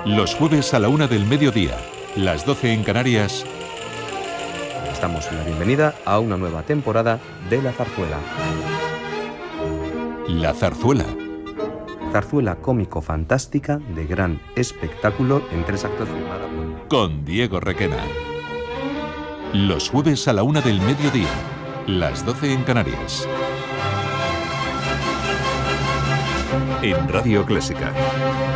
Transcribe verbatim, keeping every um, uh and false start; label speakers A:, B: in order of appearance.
A: Los jueves a la una del mediodía, las doce en Canarias.
B: Damos la bienvenida a una nueva temporada de La Zarzuela.
A: La Zarzuela.
B: Zarzuela cómico-fantástica de gran espectáculo en tres actos firmada por...
A: Con Diego Requena. Los jueves a la una del mediodía, las doce en Canarias. En Radio Clásica.